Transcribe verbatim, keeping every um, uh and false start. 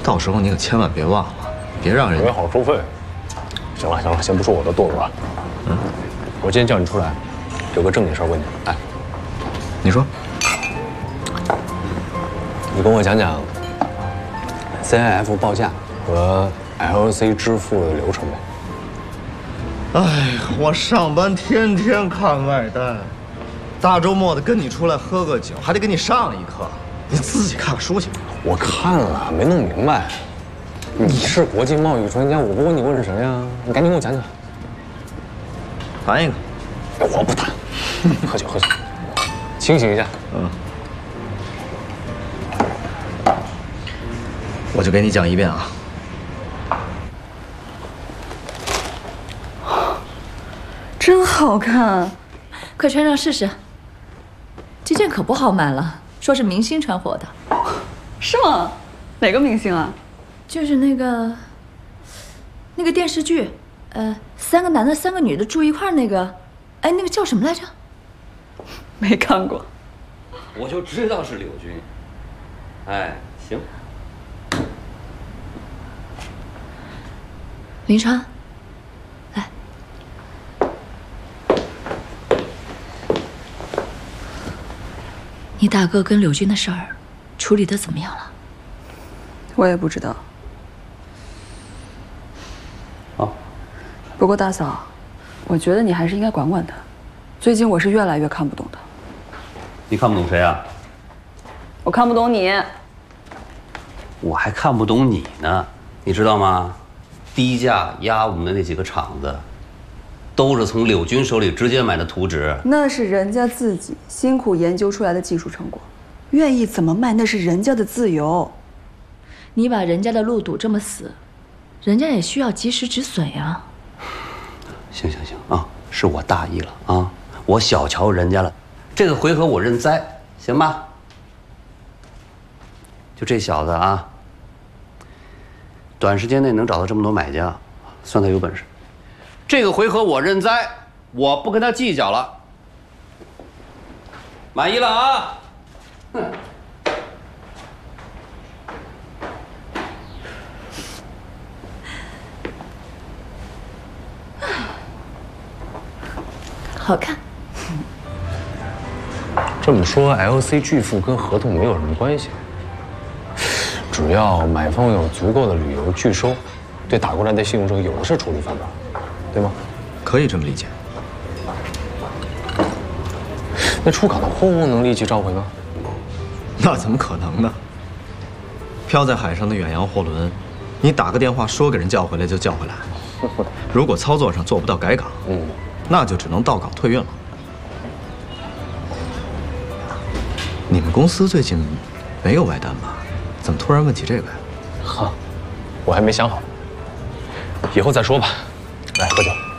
到时候你可千万别忘了，别让人准备好收费。行了行了，先不说我的堕落了。嗯，我今天叫你出来，有个正经事儿问你。哎， 你说， 你跟我讲讲 C I F 报价和 L C 支付的流程呗。 哎呀，我上班天天看外单，大周末的跟你出来喝个酒，还得给你上一课，你自己看看书去吧。 我看了，没弄明白。你是国际贸易专家，我不问你问是谁呀？你赶紧给我讲讲。 谈一个。 我不谈。喝酒喝酒，清醒一下。 嗯。我就给你讲一遍啊。 真好看， 快穿上试试。这件可不好买了，说是明星穿火的。 是吗？哪个明星啊？ 就是那个，那个电视剧，呃，三个男的，三个女的住一块儿那个，哎，那个叫什么来着？ 没看过。 我就知道是柳军。哎，行。 林川，来，你大哥跟柳军的事儿处理的怎么样了？ 我也不知道。 哦。 不过大嫂，我觉得你还是应该管管他。最近我是越来越看不懂他。 你看不懂谁啊？ 我看不懂你。 我还看不懂你呢，你知道吗？低价压我们的那几个厂子，都是从柳军手里直接买的图纸。 那是人家自己辛苦研究出来的技术成果，愿意怎么卖那是人家的自由。 你把人家的路堵这么死，人家也需要及时止损呀。 行行行啊，是我大意了啊，我小瞧人家了。这个回合我认栽，行吧？就这小子啊，短时间内能找到这么多买家，算他有本事。这个回合我认栽，我不跟他计较了。满意了啊？哼。 好看。 这么说 ，L C 拒付跟合同没有什么关系。只要买方有足够的理由拒收，对打过来的信用者有的是处理方法，对吗？ 可以这么理解。 那出港的货物能立即召回吗？ 那怎么可能呢？漂在海上的远洋货轮，你打个电话说给人叫回来就叫回来。如果操作上做不到改港，嗯，那就只能到港退运了。你们公司最近没有外单吧？怎么突然问起这个呀？ 哈，我还没想好，以后再说吧。来，喝酒。